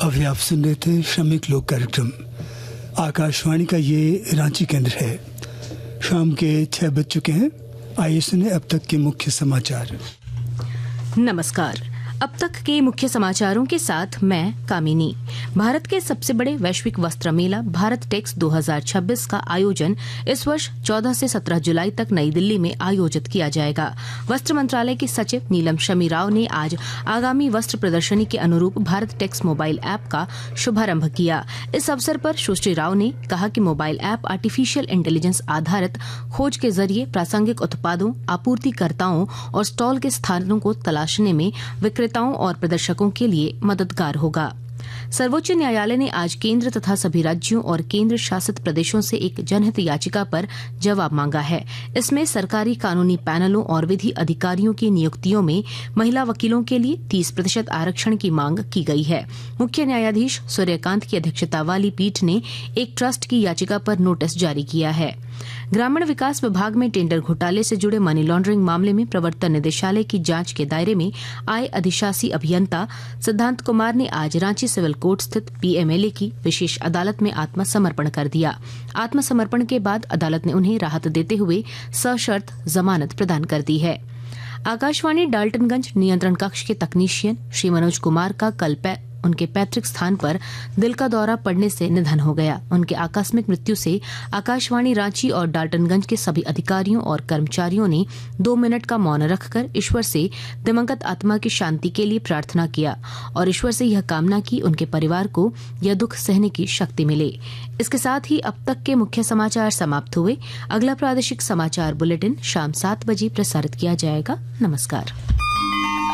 अभी आप सुन रहे थे श्रमिक लोक कार्यक्रम। आकाशवाणी का ये रांची केंद्र है। शाम के 6 बज चुके हैं। आइए सुने अब तक के मुख्य समाचार। नमस्कार। अब तक के मुख्य समाचारों के साथ मैं कामिनी। भारत के सबसे बड़े वैश्विक वस्त्र मेला भारत टेक्स 2026 का आयोजन इस वर्ष 14 से 17 जुलाई तक नई दिल्ली में आयोजित किया जाएगा। वस्त्र मंत्रालय की सचिव नीलम शमी राव ने आज आगामी वस्त्र प्रदर्शनी के अनुरूप भारत टेक्स मोबाइल ऐप का शुभारंभ किया। इस अवसर पर सुश्री राव ने कहा कि मोबाइल ऐप आर्टिफिशियल इंटेलिजेंस आधारित खोज के जरिए प्रासंगिक उत्पादों, आपूर्तिकर्ताओं और स्टॉल के स्थानों को तलाशने में विक्रेताओं और प्रदर्शकों के लिए मददगार होगा। सर्वोच्च न्यायालय ने आज केंद्र तथा सभी राज्यों और केंद्र शासित प्रदेशों से एक जनहित याचिका पर जवाब मांगा है। इसमें सरकारी कानूनी पैनलों और विधि अधिकारियों की नियुक्तियों में महिला वकीलों के लिए 30% आरक्षण की मांग की गई है। मुख्य न्यायाधीश सूर्यकांत की अध्यक्षता वाली पीठ ने एक ट्रस्ट की याचिका पर नोटिस जारी किया है। ग्रामीण विकास विभाग में टेंडर घोटाले से जुड़े मनी लॉन्ड्रिंग मामले में प्रवर्तन निदेशालय की जांच के दायरे में आए अधिशासी अभियंता सिद्धांत कुमार ने आज रांची सिविल कोर्ट स्थित पीएमएलए की विशेष अदालत में आत्मसमर्पण कर दिया। आत्मसमर्पण के बाद अदालत ने उन्हें राहत देते हुए सशर्त जमानत प्रदान कर दी है। आकाशवाणी डाल्टनगंज नियंत्रण कक्ष के तकनीशियन श्री मनोज कुमार का कल उनके पैतृक स्थान पर दिल का दौरा पड़ने से निधन हो गया। उनके आकस्मिक मृत्यु से आकाशवाणी रांची और डाल्टनगंज के सभी अधिकारियों और कर्मचारियों ने 2 मिनट का मौन रखकर ईश्वर से दिवंगत आत्मा की शांति के लिए प्रार्थना किया और ईश्वर से यह कामना की उनके परिवार को यह दुख सहने की शक्ति मिले। इसके साथ ही अब तक के मुख्य समाचार समाप्त हुए। अगला प्रादेशिक समाचार बुलेटिन शाम 7 बजे प्रसारित किया जाएगा। नमस्कार।